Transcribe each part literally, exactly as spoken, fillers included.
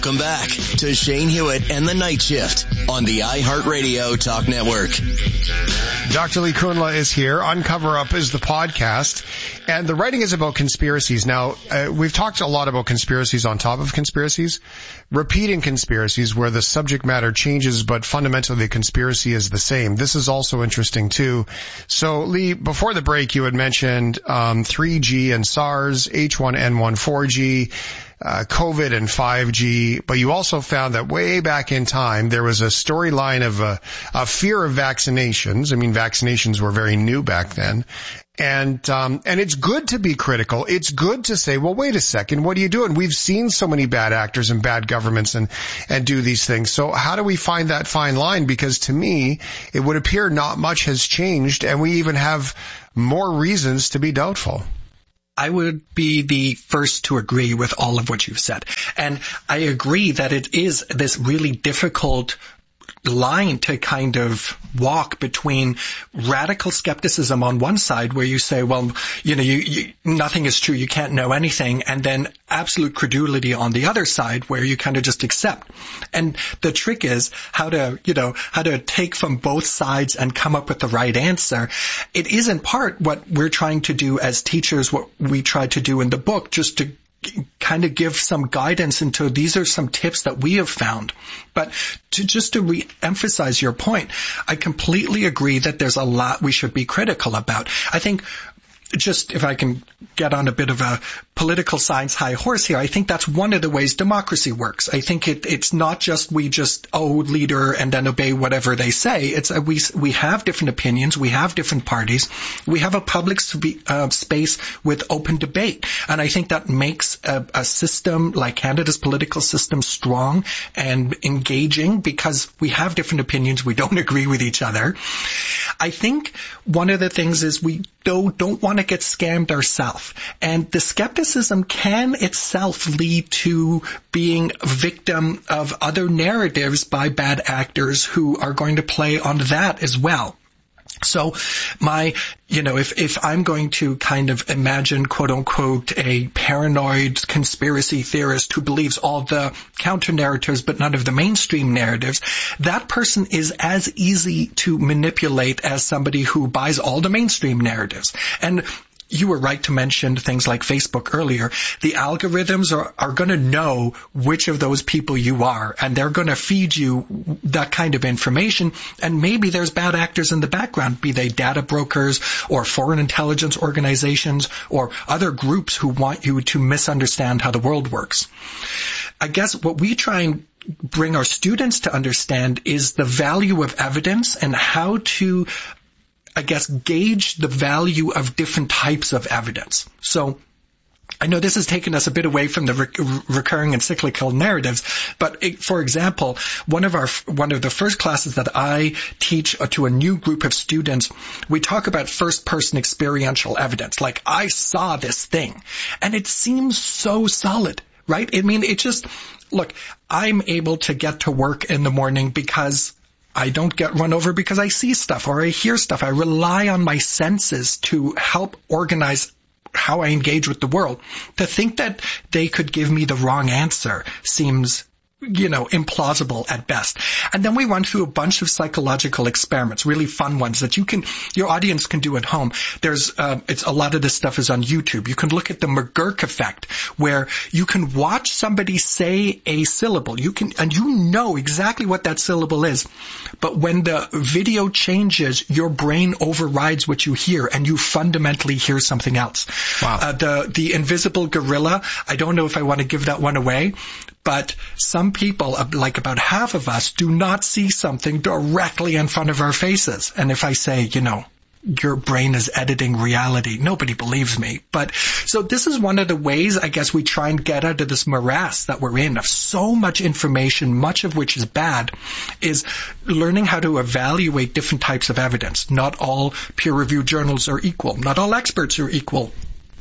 Welcome back to Shane Hewitt and the Night Shift on the iHeartRadio Talk Network. Doctor Lee Kunla is here. Uncover Up is the podcast. And the writing is about conspiracies. Now, uh, we've talked a lot about conspiracies on top of conspiracies, repeating conspiracies where the subject matter changes, but fundamentally the conspiracy is the same. This is also interesting too. So, Lee, before the break, you had mentioned um, three G and SARS, H one N one, four G, Uh, COVID and five G, but you also found that way back in time, there was a storyline of a, a fear of vaccinations. I mean, vaccinations were very new back then. And, um, and it's good to be critical. It's good to say, well, wait a second, what are you doing? We've seen so many bad actors and bad governments and, and do these things. So how do we find that fine line? Because to me, it would appear not much has changed, and we even have more reasons to be doubtful. I would be the first to agree with all of what you've said. And I agree that it is this really difficult line to kind of walk between radical skepticism on one side, where you say, well, you know, you, you, nothing is true, you can't know anything, and then absolute credulity on the other side, where you kind of just accept. And the trick is how to, you know, how to take from both sides and come up with the right answer. It is in part what we're trying to do as teachers, what we try to do in the book, just to kind of give some guidance into these are some tips that we have found. But to just to re-emphasize your point, I completely agree that there's a lot we should be critical about. I think just if I can get on a bit of a political science high horse here, I think that's one of the ways democracy works. I think it, it's not just we just, oh, leader and then obey whatever they say. It's a, we we have different opinions. We have different parties. We have a public sp- uh, space with open debate. And I think that makes a, a system like Canada's political system strong and engaging because we have different opinions. We don't agree with each other. I think one of the things is we don't, don't want to get scammed ourselves. And the skepticism can itself lead to being a victim of other narratives by bad actors who are going to play on that as well. So my, you know, if, if I'm going to kind of imagine, quote unquote, a paranoid conspiracy theorist who believes all the counter narratives but none of the mainstream narratives, that person is as easy to manipulate as somebody who buys all the mainstream narratives. And you were right to mention things like Facebook earlier. The algorithms are, are going to know which of those people you are, and they're going to feed you that kind of information. And maybe there's bad actors in the background, be they data brokers or foreign intelligence organizations or other groups who want you to misunderstand how the world works. I guess what we try and bring our students to understand is the value of evidence and how to I guess, gauge the value of different types of evidence. So I know this has taken us a bit away from the re- recurring and cyclical narratives, but it, for example, one of our one of the first classes that I teach to a new group of students, we talk about first-person experiential evidence. Like, I saw this thing, and it seems so solid, right? I mean, it just, look, I'm able to get to work in the morning because I don't get run over because I see stuff or I hear stuff. I rely on my senses to help organize how I engage with the world. To think that they could give me the wrong answer seems, you know, implausible at best. And then we run through a bunch of psychological experiments, really fun ones that you can, your audience can do at home. There's, uh, it's a lot of this stuff is on YouTube. You can look at the McGurk effect, where you can watch somebody say a syllable. You can, and you know exactly what that syllable is. But when the video changes, your brain overrides what you hear, and you fundamentally hear something else. Wow. Uh, the the invisible gorilla. I don't know if I want to give that one away. But some people, like about half of us, do not see something directly in front of our faces. And if I say, you know, your brain is editing reality, nobody believes me. But so this is one of the ways, I guess, we try and get out of this morass that we're in of so much information, much of which is bad, is learning how to evaluate different types of evidence. Not all peer-reviewed journals are equal. Not all experts are equal.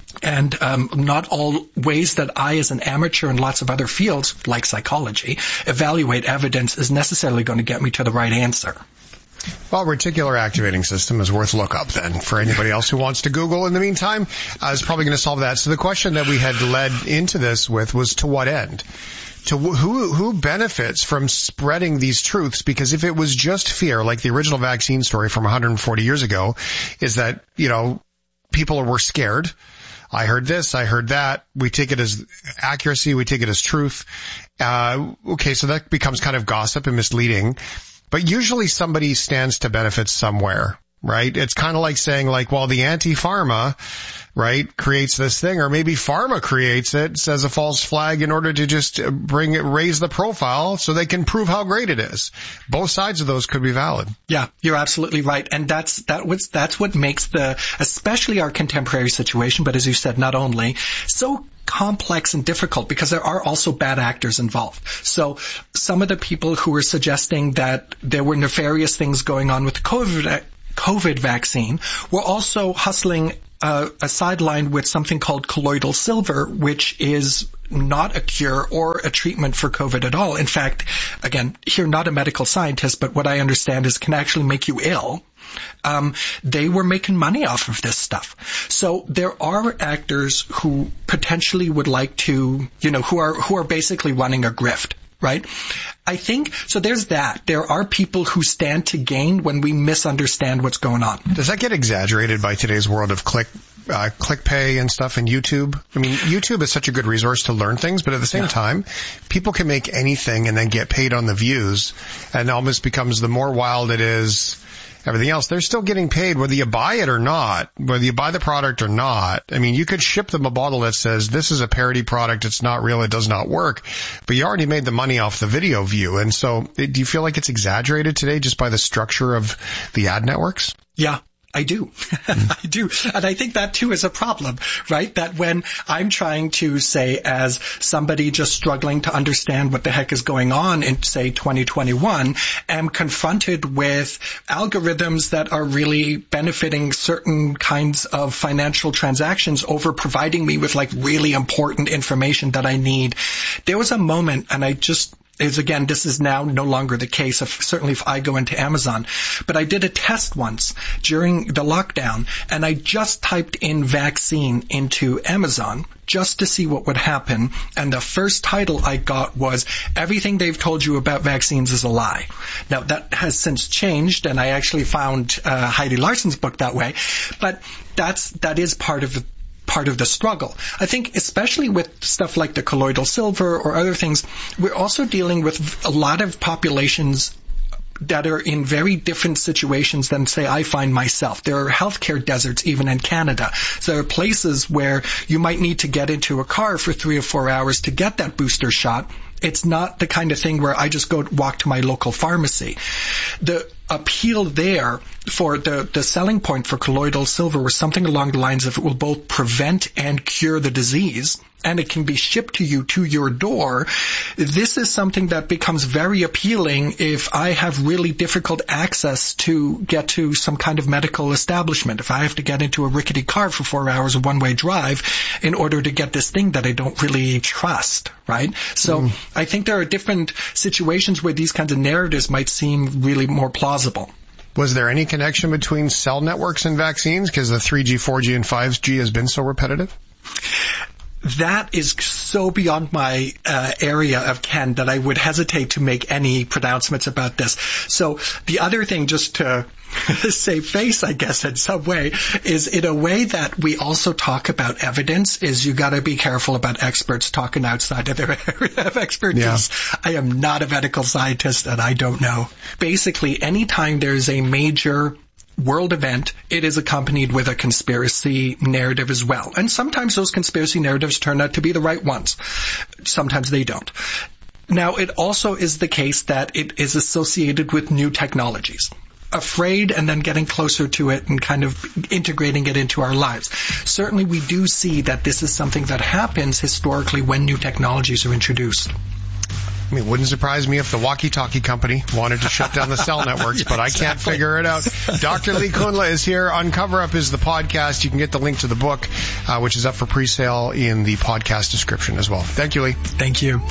And um, not all ways that I, as an amateur in lots of other fields, like psychology, evaluate evidence is necessarily going to get me to the right answer. Well, reticular activating system is worth look up then for anybody else who wants to Google. In the meantime, I was probably going to solve that. So the question that we had led into this with was, to what end? to who who benefits from spreading these truths? Because if it was just fear, like the original vaccine story from one hundred forty years ago, is that, you know, people were scared. I heard this, I heard that. We take it as accuracy, we take it as truth. Uh, okay, so that becomes kind of gossip and misleading. But usually somebody stands to benefit somewhere, right? It's kind of like saying, like, well, the anti-pharma, right, creates this thing, or maybe pharma creates it, says a false flag in order to just bring it, raise the profile so they can prove how great it is. Both sides of those could be valid. Yeah, you're absolutely right. And that's, that was, that's what makes the, especially our contemporary situation, but as you said, not only, so complex and difficult, because there are also bad actors involved. So some of the people who were suggesting that there were nefarious things going on with the COVID, COVID vaccine were also hustling Uh, a sideline with something called colloidal silver, which is not a cure or a treatment for COVID at all. In fact, again, here, not a medical scientist, but what I understand is can actually make you ill. Um, they were making money off of this stuff. So there are actors who potentially would like to, you know, who are, who are basically running a grift. Right? I think, so there's that. There are people who stand to gain when we misunderstand what's going on. Does that get exaggerated by today's world of click, uh, click pay and stuff and YouTube? I mean, YouTube is such a good resource to learn things, but at the same yeah. time, people can make anything and then get paid on the views, and it almost becomes the more wild it is, everything else, they're still getting paid whether you buy it or not, whether you buy the product or not. I mean, you could ship them a bottle that says, this is a parody product, it's not real, it does not work, but you already made the money off the video view. And so do you feel like it's exaggerated today just by the structure of the ad networks? Yeah. I do. I do. And I think that too is a problem, right? That when I'm trying to say, as somebody just struggling to understand what the heck is going on in, say, twenty twenty-one, am confronted with algorithms that are really benefiting certain kinds of financial transactions over providing me with like really important information that I need. There was a moment, and I just, is again, this is now no longer the case, if, certainly if I go into Amazon. But I did a test once during the lockdown, and I just typed in vaccine into Amazon just to see what would happen. And the first title I got was, Everything They've Told You About Vaccines is a Lie. Now, that has since changed, and I actually found uh, Heidi Larson's book that way. But that's that is part of the part of the struggle. I think especially with stuff like the colloidal silver or other things, we're also dealing with a lot of populations that are in very different situations than, say, I find myself. There are healthcare deserts even in Canada. So there are places where you might need to get into a car for three or four hours to get that booster shot. It's not the kind of thing where I just go walk to my local pharmacy. The appeal there for the, the selling point for colloidal silver was something along the lines of it will both prevent and cure the disease, and it can be shipped to you to your door. This is something that becomes very appealing if I have really difficult access to get to some kind of medical establishment. If I have to get into a rickety car for four hours, a one-way drive, in order to get this thing that I don't really trust, right? So mm. I think there are different situations where these kinds of narratives might seem really more plausible. Was there any connection between cell networks and vaccines? Because the three G, four G, and five G has been so repetitive? That is so beyond my uh, area of ken that I would hesitate to make any pronouncements about this. So the other thing, just to save face, I guess, in some way, is in a way that we also talk about evidence, is you got to be careful about experts talking outside of their area of expertise. Yeah. I am not a medical scientist, and I don't know. Basically, anytime there's a major world event, it is accompanied with a conspiracy narrative as well. And sometimes those conspiracy narratives turn out to be the right ones. Sometimes they don't. Now, it also is the case that it is associated with new technologies. Afraid and then getting closer to it and kind of integrating it into our lives. Certainly we do see that this is something that happens historically when new technologies are introduced. I mean, it wouldn't surprise me if the walkie-talkie company wanted to shut down the cell networks, yeah, but I exactly. can't figure it out. Doctor Lee Kundla is here. Uncover Up is the podcast. You can get the link to the book, uh, which is up for pre-sale in the podcast description as well. Thank you, Lee. Thank you.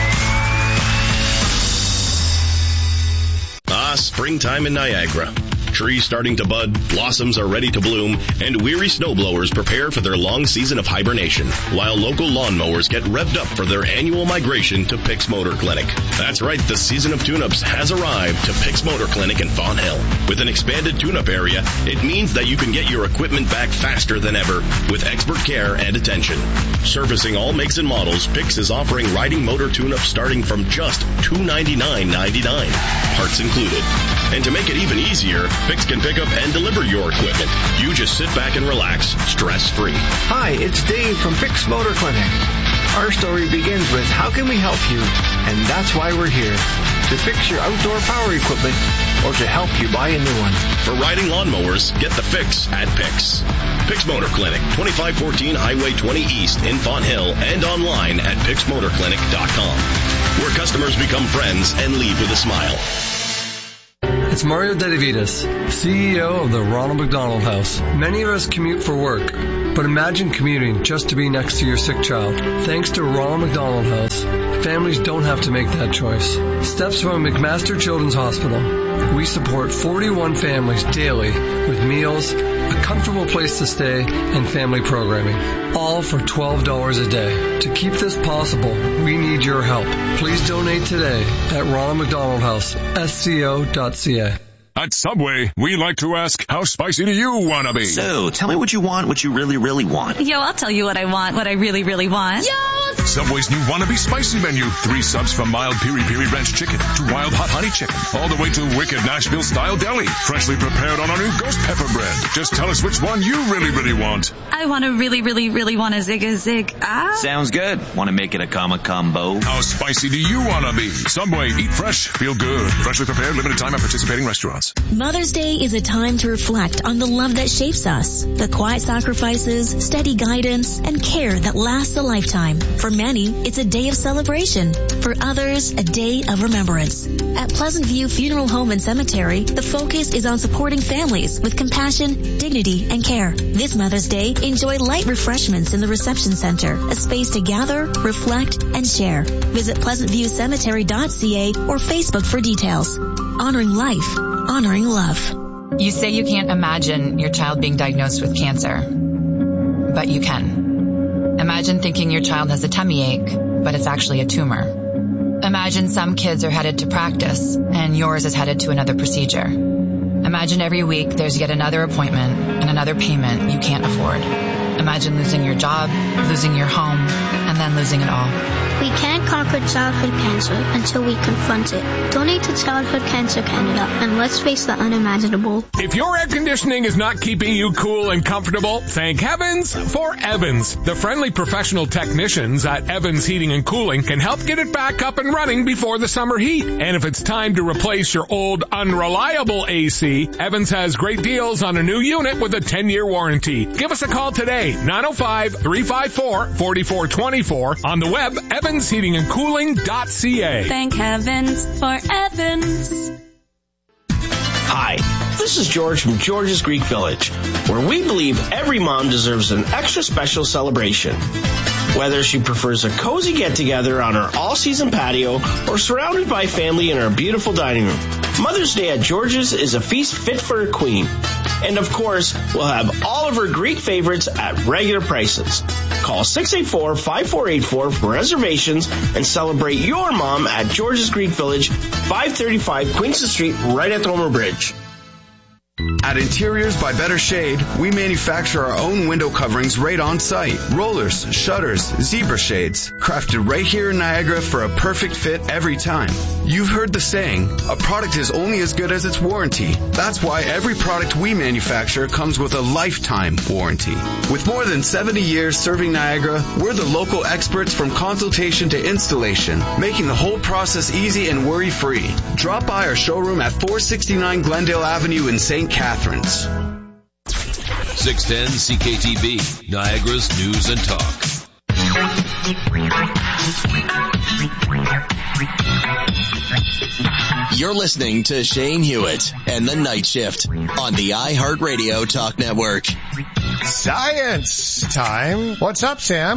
Ah, springtime in Niagara. trees starting to bud, blossoms are ready to bloom, and weary snowblowers prepare for their long season of hibernation, while local lawnmowers get revved up for their annual migration to Pick's Motor Clinic. That's right, the season of tune-ups has arrived to Pick's Motor Clinic in Fawn Hill. With an expanded tune-up area, it means that you can get your equipment back faster than ever with expert care and attention. Servicing all makes and models, Pick's is offering riding motor tune-ups starting from just two hundred ninety-nine dollars and ninety-nine cents, parts included. And to make it even easier, Pick's can pick up and deliver your equipment. You just sit back and relax, stress-free. Hi, it's Dave from Pick's Motor Clinic. Our story begins with how can we help you? And that's why we're here. To fix your outdoor power equipment or to help you buy a new one. For riding lawnmowers, get the fix at Pick's. Pick's Motor Clinic, twenty-five fourteen Highway twenty East in Fawn Hill, and online at picks motor clinic dot com, where customers become friends and leave with a smile. It's Mario Dedivitas, C E O of the Ronald McDonald House. Many of us commute for work, but imagine commuting just to be next to your sick child. Thanks to Ronald McDonald House, families don't have to make that choice. Steps from McMaster Children's Hospital. We support forty-one families daily with meals, a comfortable place to stay, and family programming. All for twelve dollars a day. To keep this possible, we need your help. Please donate today at Ronald McDonald House, S C O dot C A. At Subway, we like to ask, how spicy do you want to be? So, tell me what you want, what you really, really want. Yo, I'll tell you what I want, what I really, really want. Yo! Subway's new Wannabe Spicy menu. Three subs from mild piri-piri ranch chicken to wild hot honey chicken, all the way to wicked Nashville-style deli. Freshly prepared on our new ghost pepper bread. Just tell us which one you really, really want. I want to really, really, really want a zig a zig. Ah. Sounds good. Want to make it a comma combo? How spicy do you want to be? Subway, eat fresh, feel good. Freshly prepared, limited time at participating restaurants. Mother's Day is a time to reflect on the love that shapes us, the quiet sacrifices, steady guidance, and care that lasts a lifetime. For many, it's a day of celebration. For others, a day of remembrance. At Pleasant View Funeral Home and Cemetery, the focus is on supporting families with compassion, dignity, and care. This Mother's Day, enjoy light refreshments in the reception center, a space to gather, reflect, and share. Visit pleasant view cemetery dot c a or Facebook for details. Honoring life. Honoring love. You say you can't imagine your child being diagnosed with cancer, but you can. Imagine thinking your child has a tummy ache, but it's actually a tumor. Imagine some kids are headed to practice, and yours is headed to another procedure. Imagine every week there's yet another appointment and another payment you can't afford. Imagine losing your job, losing your home, and then losing it all. We can't conquer childhood cancer until we confront it. Donate to Childhood Cancer Canada and let's face the unimaginable. If your air conditioning is not keeping you cool and comfortable, thank heavens for Evans. The friendly professional technicians at Evans Heating and Cooling can help get it back up and running before the summer heat. And if it's time to replace your old unreliable A C, Evans has great deals on a new unit with a ten-year warranty. Give us a call today, nine oh five, three five four, four four two four, on the web, evans heating and cooling dot c a. Thank heavens for Evans. Hi, this is George from George's Greek Village, where we believe every mom deserves an extra special celebration. Whether she prefers a cozy get-together on our all-season patio or surrounded by family in our beautiful dining room, Mother's Day at George's is a feast fit for a queen. And of course, we'll have all of her Greek favorites at regular prices. Call six eight four, five four eight four for reservations and celebrate your mom at George's Greek Village, five thirty-five Queenston Street, right at the Homer Bridge. At Interiors by Better Shade, we manufacture our own window coverings right on site. Rollers, shutters, zebra shades, crafted right here in Niagara for a perfect fit every time. You've heard the saying, a product is only as good as its warranty. That's why every product we manufacture comes with a lifetime warranty. With more than seventy years serving Niagara, we're the local experts from consultation to installation, making the whole process easy and worry-free. Drop by our showroom at four sixty-nine Glendale Avenue in Saint Catharines. six ten C K T B, Niagara's News and Talk. You're listening to Shane Hewitt and the Night Shift on the iHeartRadio Talk Network. Science time. What's up, Sam?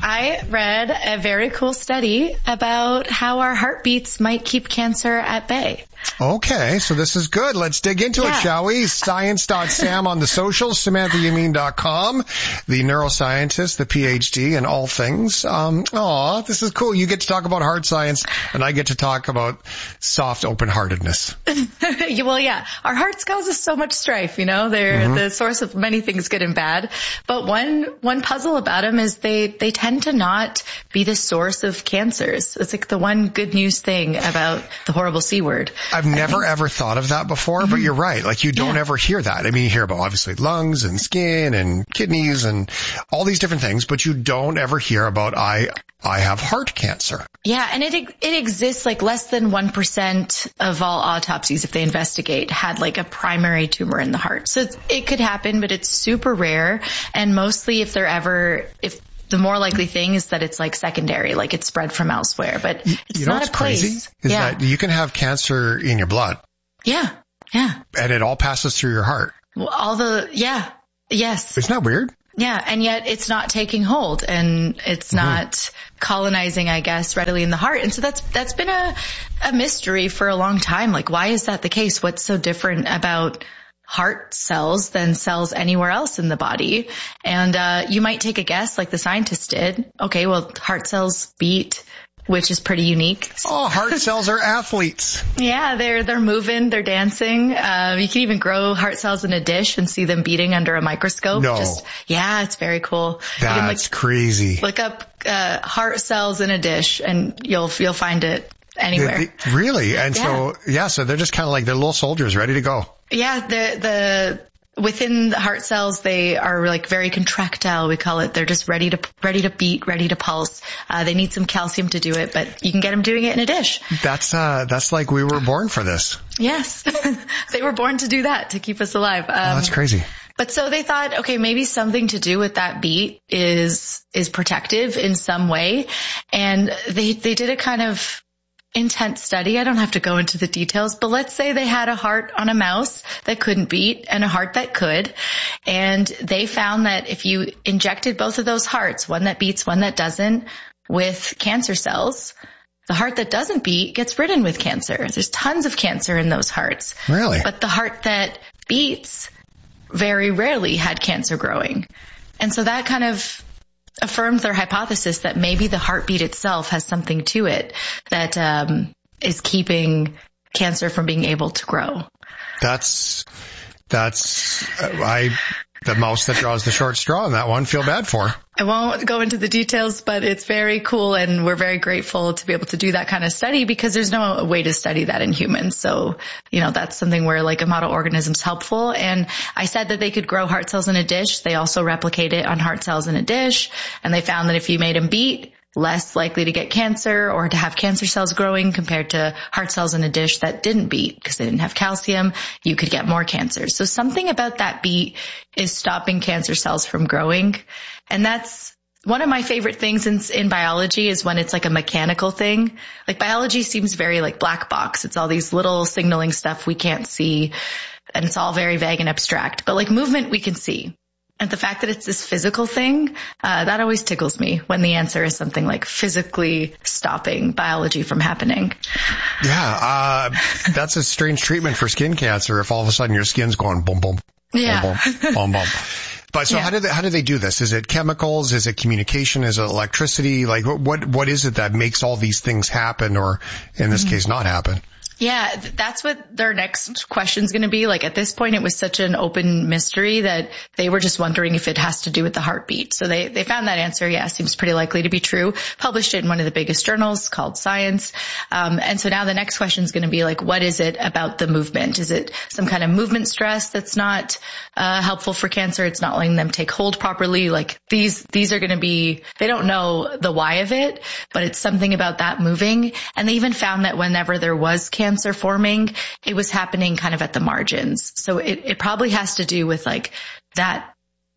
I read a very cool study about how our heartbeats might keep cancer at bay. Okay, so this is good. Let's dig into Yeah. it, shall we? Science dot sam on the socials, Samantha Yameen dot com, the neuroscientist, the P H D in all things. Um, aw, this is cool. You get to talk about hard science, and I get to talk about soft open-heartedness. Well, yeah, our hearts cause us so much strife, you know, they're Mhm. the source of many things, good and bad. But one, one puzzle about them is they, they tend to not be the source of cancers. It's like the one good news thing about the horrible C word. I've never ever thought of that before, but you're right. Like you don't ever hear that. I mean, you hear about obviously lungs and skin and kidneys and all these different things, but you don't ever hear about I, I have heart cancer. Yeah, and it it exists like less than one percent of all autopsies, if they investigate, had like a primary tumor in the heart. So it's, it could happen, but it's super rare. And mostly if they're ever, if the more likely thing is that it's like secondary, like it's spread from elsewhere, but it's You know not what's a place. crazy? Is yeah. that you can have cancer in your blood yeah. Yeah. and it all passes through your heart. Well, all the, yeah. Yes. Isn't that weird? Yeah, and yet it's not taking hold and it's Mm-hmm. not colonizing, I guess, readily in the heart. And so that's that's been a, a mystery for a long time. Like, why is that the case? What's so different about heart cells than cells anywhere else in the body? And uh you might take a guess like the scientists did. Okay, well, heart cells beat, which is pretty unique. Oh, heart cells are athletes. Yeah, they're they're moving, they're dancing. Uh, you can even grow heart cells in a dish and see them beating under a microscope. No. Just, yeah, it's very cool. You can, That's like, crazy. look up uh, heart cells in a dish, and you'll you'll find it anywhere. They- they- really? And Yeah. so, yeah, so they're just kind of like they're little soldiers ready to go. Yeah, the the within the heart cells, they are like very contractile. We call it. They're just ready to ready to beat, ready to pulse. Uh, they need some calcium to do it, but you can get them doing it in a dish. That's uh, that's like we were born for this. Yes, they were born to do that, to keep us alive. Um, Oh, that's crazy. But so they thought, okay, maybe something to do with that beat is is protective in some way, and they they did a kind of intense study. I don't have to go into the details, but let's say they had a heart on a mouse that couldn't beat and a heart that could. And they found that if you injected both of those hearts, one that beats, one that doesn't, with cancer cells, the heart that doesn't beat gets ridden with cancer. There's tons of cancer in those hearts. Really? But the heart that beats very rarely had cancer growing. And so that kind of affirmed their hypothesis that maybe the heartbeat itself has something to it that um, is keeping cancer from being able to grow. That's, that's, uh, I, the mouse that draws the short straw in that one, feel bad for. I won't go into the details, but it's very cool, and we're very grateful to be able to do that kind of study because there's no way to study that in humans. So, you know, that's something where like a model organism's helpful. And I said that they could grow heart cells in a dish. They also replicate it on heart cells in a dish. And they found that if you made them beat, less likely to get cancer or to have cancer cells growing compared to heart cells in a dish that didn't beat because they didn't have calcium, you could get more cancer. So something about that beat is stopping cancer cells from growing. And that's one of my favorite things in, in biology is when it's like a mechanical thing. Like biology seems very like black box. It's all these little signaling stuff we can't see, and it's all very vague and abstract. But like movement we can see. And the fact that it's this physical thing, uh, that always tickles me when the answer is something like physically stopping biology from happening. Yeah, uh, that's a strange treatment for skin cancer if all of a sudden your skin's going boom, boom, Yeah. boom, boom, boom, boom. But so Yeah. how do they, how do they do this? Is it chemicals? Is it communication? Is it electricity? Like what, what is it that makes all these things happen or in this Mm-hmm. case not happen? Yeah, th- that's what their next question's going to be. Like at this point, it was such an open mystery that they were just wondering if it has to do with the heartbeat. So they, they found that answer. Yeah, seems pretty likely to be true. Published it in one of the biggest journals called Science. Um, and so now the next question is going to be like, what is it about the movement? Is it some kind of movement stress that's not uh, helpful for cancer? It's not letting them take hold properly. Like these, these are going to be, they don't know the why of it, but it's something about that moving. And they even found that whenever there was cancer, Cancer forming, it was happening kind of at the margins. So it, it probably has to do with like that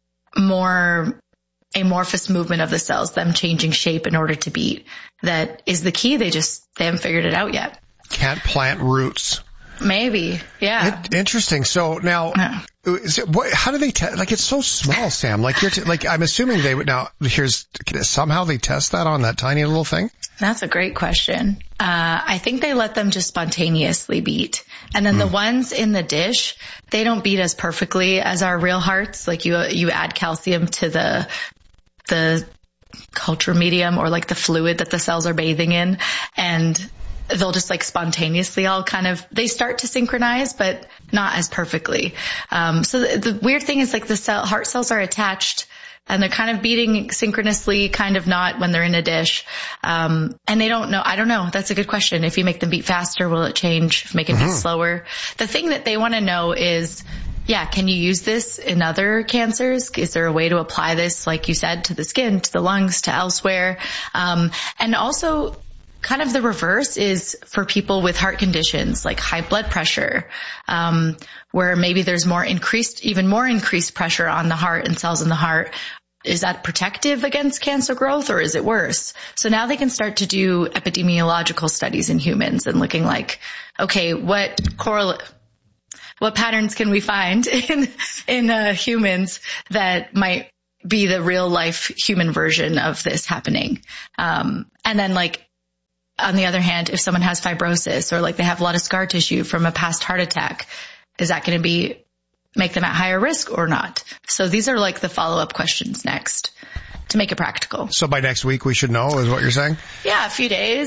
more amorphous movement of the cells, them changing shape in order to beat. That is the key. They just, they haven't figured it out yet. Can't plant roots. Maybe. Yeah. It, interesting. So now, yeah. is it, what, how do they test? Like, it's so small, Sam. Like, you're t- like, I'm assuming they would now, here's, somehow they test that on that tiny little thing? That's a great question. Uh, I think they let them just spontaneously beat. And then mm. the ones in the dish, they don't beat as perfectly as our real hearts. Like, you, you add calcium to the, the culture medium, or like the fluid that the cells are bathing in, and they'll just like spontaneously all kind of, they start to synchronize, but not as perfectly. Um, so the, the weird thing is like the cell, heart cells are attached and they're kind of beating synchronously, kind of not when they're in a dish. Um, and they don't know. I don't know. That's a good question. If you make them beat faster, will it change? If you make it mm-hmm. beat slower? The thing that they want to know is, yeah, can you use this in other cancers? Is there a way to apply this, like you said, to the skin, to the lungs, to elsewhere? Um, and also, kind of the reverse is for people with heart conditions like high blood pressure, um, where maybe there's more increased, even more increased pressure on the heart and cells in the heart. Is that protective against cancer growth, or is it worse? So now they can start to do epidemiological studies in humans and looking like, okay, what correlate, what patterns can we find in, in uh, humans that might be the real life human version of this happening? Um, and then like, on the other hand, if someone has fibrosis or like they have a lot of scar tissue from a past heart attack, is that going to be, make them at higher risk or not? So these are like the follow-up questions next to make it practical. So by next week we should know, is what you're saying? Yeah, a few days.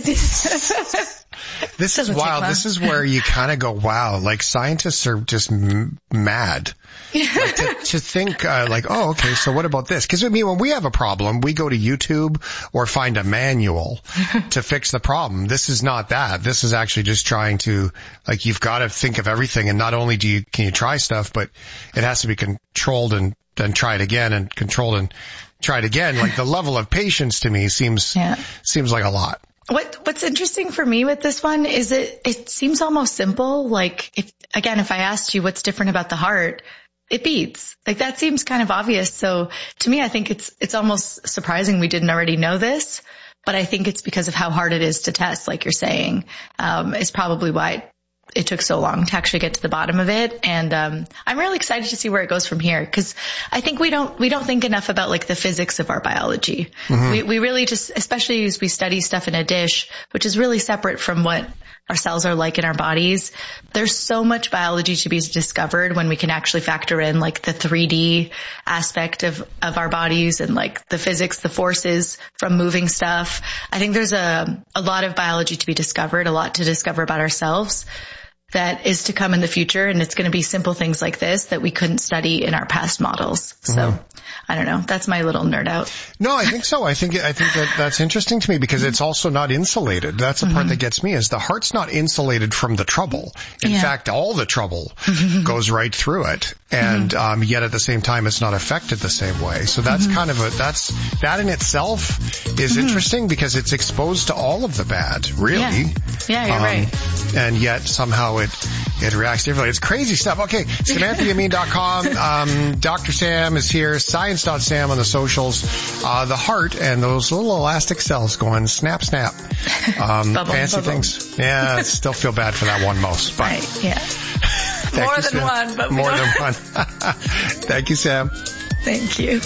This is wild. This is where you kind of go, wow, like scientists are just m- mad. Like to, to think uh, like, oh, okay, so what about this? Because I mean, when we have a problem, we go to YouTube or find a manual to fix the problem. This is not that. This is actually just trying to, like, you've got to think of everything, and not only do you can you try stuff, but it has to be controlled and then try it again and controlled and try it again. Like the level of patience to me seems yeah. seems like a lot. What What's interesting for me with this one is it it seems almost simple. Like if again, if I asked you what's different about the heart, it beats. Like that seems kind of obvious. So to me, I think it's it's almost surprising we didn't already know this. But I think it's because of how hard it is to test, like you're saying, um, is probably why it took so long to actually get to the bottom of it. And um I'm really excited to see where it goes from here, because I think we don't we don't think enough about like the physics of our biology. Mm-hmm. We we really just, especially as we study stuff in a dish, which is really separate from what our cells are like in our bodies. There's so much biology to be discovered when we can actually factor in like the three D aspect of of our bodies and like the physics, the forces from moving stuff. I think there's a a lot of biology to be discovered, a lot to discover about ourselves that is to come in the future. And it's going to be simple things like this that we couldn't study in our past models. So mm-hmm. I don't know. That's my little nerd out. No, I think so. I think, I think that that's interesting to me because it's also not insulated. That's the mm-hmm. part that gets me, is the heart's not insulated from the trouble. In yeah. fact, all the trouble goes right through it. And, mm-hmm. um, yet at the same time, it's not affected the same way. So that's mm-hmm. kind of a, that's, that in itself is mm-hmm. interesting because it's exposed to all of the bad, really. Yeah, yeah you're um, right. And yet somehow it, it reacts differently. It's crazy stuff. Okay. Samantha Yamin dot com. Um, Doctor Sam is here. Science dot sam on the socials. Uh, the heart and those little elastic cells going snap, snap. Um, bubble, fancy bubble. things. Yeah. I still feel bad for that one most. But right. Yeah. More you, than Sam. one, but more than one. Thank you, Sam. Thank you.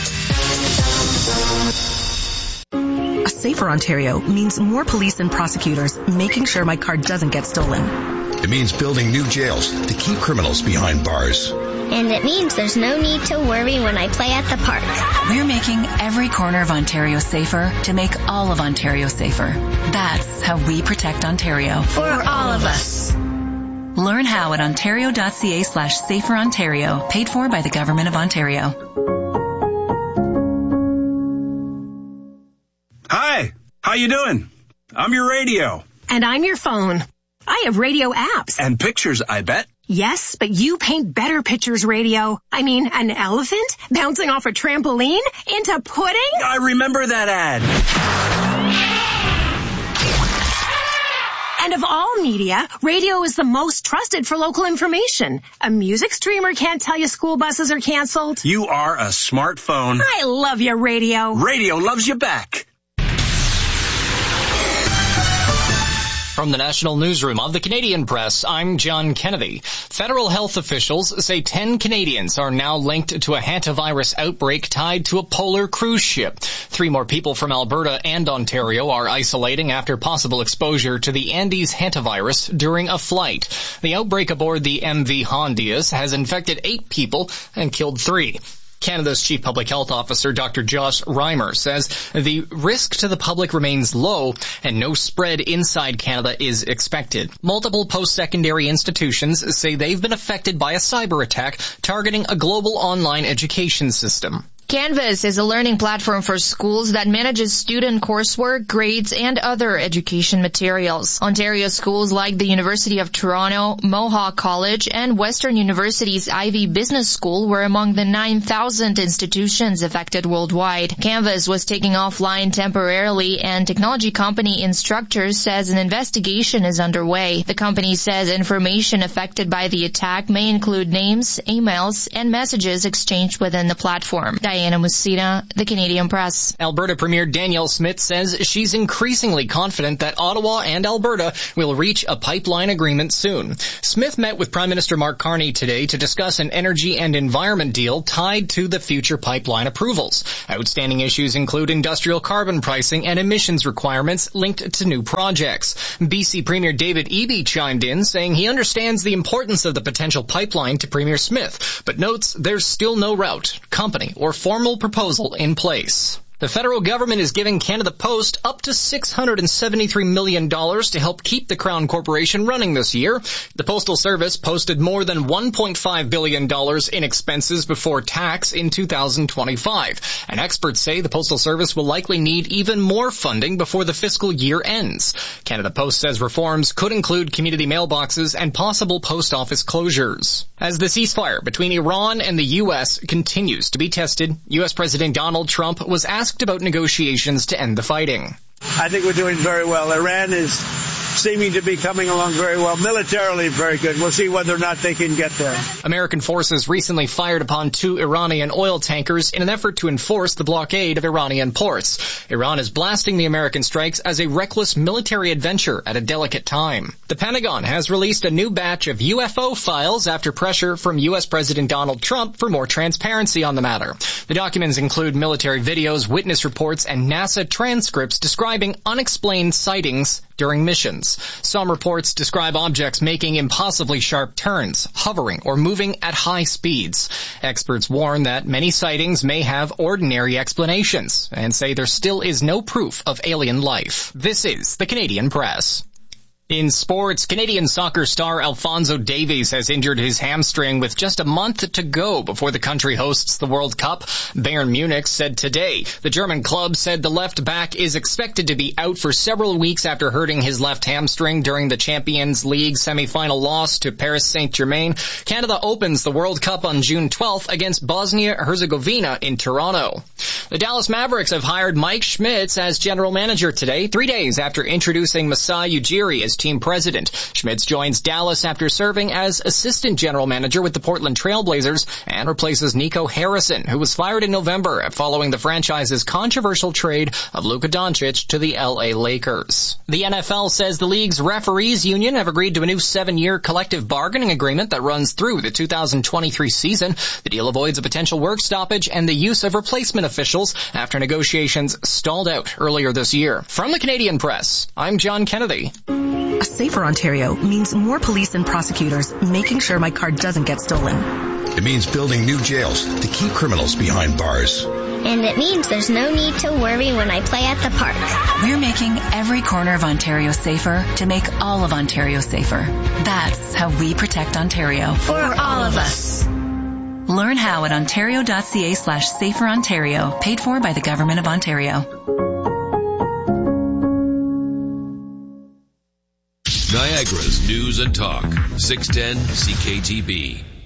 A safer Ontario means more police and prosecutors making sure my car doesn't get stolen. It means building new jails to keep criminals behind bars. And it means there's no need to worry when I play at the park. We're making every corner of Ontario safer to make all of Ontario safer. That's how we protect Ontario. For, For all of us. Learn how at ontario.ca slash safer Ontario, paid for by the Government of Ontario. Hi, how you doing? I'm your radio. And I'm your phone. I have radio apps. And pictures, I bet. Yes, but you paint better pictures, radio. I mean, an elephant bouncing off a trampoline into pudding? I remember that ad. And of all media, radio is the most trusted for local information. A music streamer can't tell you school buses are canceled. You are a smartphone. I love you, radio. Radio loves you back. from the National Newsroom of the Canadian Press, I'm John Kennedy. Federal health officials say ten Canadians are now linked to a hantavirus outbreak tied to a polar cruise ship. Three more people from Alberta and Ontario are isolating after possible exposure to the Andes hantavirus during a flight. The outbreak aboard the M V Hondias has infected eight people and killed three. Canada's Chief Public Health Officer, Doctor Josh Reimer, says the risk to the public remains low and no spread inside Canada is expected. Multiple post-secondary institutions say they've been affected by a cyber attack targeting a global online education system. Canvas is a learning platform for schools that manages student coursework, grades, and other education materials. Ontario schools like the University of Toronto, Mohawk College, and Western University's Ivey Business School were among the nine thousand institutions affected worldwide. Canvas was taken offline temporarily, and technology company Instructure says an investigation is underway. The company says information affected by the attack may include names, emails, and messages exchanged within the platform. Diana Musina, the Canadian Press. Alberta Premier Danielle Smith says she's increasingly confident that Ottawa and Alberta will reach a pipeline agreement soon. Smith met with Prime Minister Mark Carney today to discuss an energy and environment deal tied to the future pipeline approvals. Outstanding issues include industrial carbon pricing and emissions requirements linked to new projects. B C Premier David Eby chimed in, saying he understands the importance of the potential pipeline to Premier Smith, but notes there's still no route, company, or formal proposal in place. The federal government is giving Canada Post up to six hundred seventy-three million dollars to help keep the Crown Corporation running this year. The Postal Service posted more than one point five billion dollars in expenses before tax in two thousand twenty-five. And experts say the Postal Service will likely need even more funding before the fiscal year ends. Canada Post says reforms could include community mailboxes and possible post office closures. As the ceasefire between Iran and the U S continues to be tested, U S President Donald Trump was asked about negotiations to end the fighting. I think we're doing very well. Iran is seeming to be coming along very well. Militarily, very good. We'll see whether or not they can get there. American forces recently fired upon two Iranian oil tankers in an effort to enforce the blockade of Iranian ports. Iran is blasting the American strikes as a reckless military adventure at a delicate time. The Pentagon has released a new batch of U F O files after pressure from U S President Donald Trump for more transparency on the matter. The documents include military videos, witness reports, and NASA transcripts describing unexplained sightings during missions. Some reports describe objects making impossibly sharp turns, hovering, or moving at high speeds. Experts warn that many sightings may have ordinary explanations and say there still is no proof of alien life. This is the Canadian Press. In sports, Canadian soccer star Alphonso Davies has injured his hamstring with just a month to go before the country hosts the World Cup. Bayern Munich said today. The German club said the left back is expected to be out for several weeks after hurting his left hamstring during the Champions League semi-final loss to Paris Saint-Germain. Canada opens the World Cup on June twelfth against Bosnia-Herzegovina in Toronto. The Dallas Mavericks have hired Mike Schmitz as general manager today, three days after introducing Masai Ujiri as team president. Schmitz joins Dallas after serving as assistant general manager with the Portland Trailblazers and replaces Nico Harrison, who was fired in November following the franchise's controversial trade of Luka Doncic to the L A Lakers. The N F L says the league's referees union have agreed to a new seven-year collective bargaining agreement that runs through the two thousand twenty-three season. The deal avoids a potential work stoppage and the use of replacement officials after negotiations stalled out earlier this year. From the Canadian Press, I'm John Kennedy. A safer Ontario means more police and prosecutors making sure my car doesn't get stolen. It means building new jails to keep criminals behind bars. And it means there's no need to worry when I play at the park. We're making every corner of Ontario safer to make all of Ontario safer. That's how we protect Ontario. For all of us. Learn how at ontario.ca slash safer Ontario, paid for by the Government of Ontario. Niagara's News and Talk, six ten C K T B.